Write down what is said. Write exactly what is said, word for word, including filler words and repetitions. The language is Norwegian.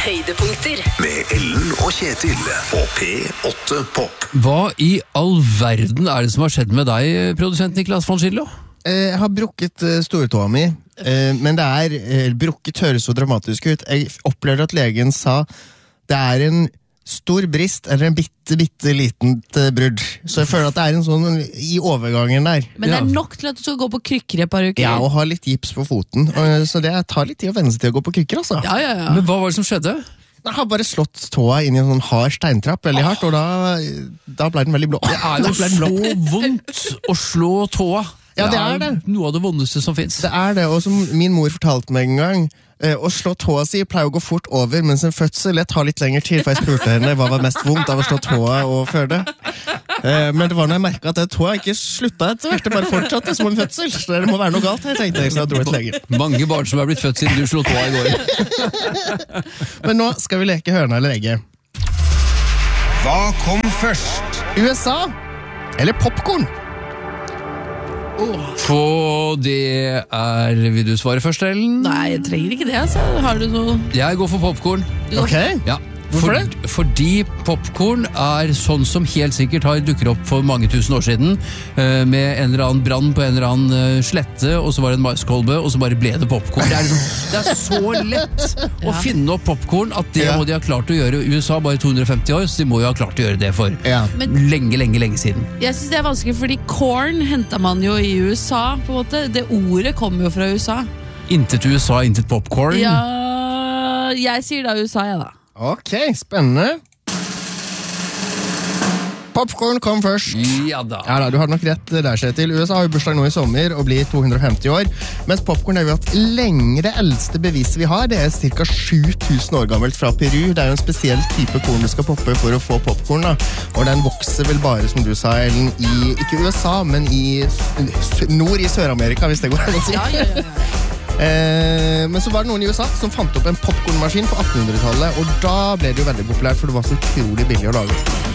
Høydepunkter med Ellen og Kjetil på P åtte Pop. Hva i all verden er det som har skjedd med deg, produsent Niklas von Schillo? Jeg har brukket uh, stortåa mi, uh, men det er uh, brukket høres så dramatisk ut. Jeg opplevde at legen sa det er en stor brist eller en bitte, bitte liten uh, brudd. Så jeg føler at det er en sånn i overgangen der. Men det er nok til at du skal gå på krykker i et par uker. Ja, og ha litt gips på foten. Uh, så det tar litt tid å venne seg til å gå på krykker, altså. Ja, ja, ja. Men hva var det som skjedde? Jeg har bare slått tåa inn i en sånn hard steintrapp veldig hardt, og da, da ble den veldig blå. Det er jo så vondt å slå tåa. Ja, det er det. Noe av det vondeste som finnes. Det er det, og som min mor fortalte meg en gang, eh, å slå tåa si pleier å gå fort over, mens en fødsel tar litt lenger tid, for jeg spurte henne hva var mest vondt av å slå tåa og føde. Eh, men det var når jeg merket at det tåa ikke slutta etter hvert, det bare fortsatte som en fødsel. Så det må være noe galt, jeg tenkte jeg, så jeg dro et lege. Mange barn som er blitt født siden du slo tåa i går. Men nå skal vi leke høna eller egget. Hva kom først? U S A eller popcorn? For det er... Vil du svare først, Ellen? Nei, jeg trenger ikke det, altså. Har du noe... Jeg går for popcorn. Ok. Ja. Hvorfor For, det? fordi popcorn er sånn som helt sikkert har dukket opp for mange tusen år siden, eh, med en eller annen brann på en eller annen eh, slette, og så var det en maiskolbe, og så bare ble det popcorn. Det er, liksom, det er så lett å finne opp popcorn at det Ja. må de ha klart å gjøre. U S A bare to hundre og femti år, så de må jo ha klart å gjøre det for Ja. Men lenge, lenge, lenge siden. jeg synes det er vanskelig, fordi corn hentet man jo i U S A, på en måte. Det ordet kommer jo fra U S A. Intet U S A, intet popcorn. Ja, jeg sier da U S A, jeg da. Ok, spennende. Popcorn kom først. Ja da. Ja da, du har nok rett der, Kjetil. U S A har jo bursdag nå i sommer og blir to hundre og femti år, mens popcorn er jo at lengre eldste beviset vi har, det er ca. sju tusen år gammelt fra Peru. Det er jo en spesiell type korn du skal poppe for å få popcorn, da. Og den vokser vel bare, som du sa, Ellen, i, ikke U S A, men i s- nord i Sør-Amerika, hvis det går an å si. Ja, ja, ja, ja. Eh, men så var det noen i U S A som fant opp en popcornmaskin på attenhundretallet, og da ble det jo veldig populært, for det var så utrolig billig å lage.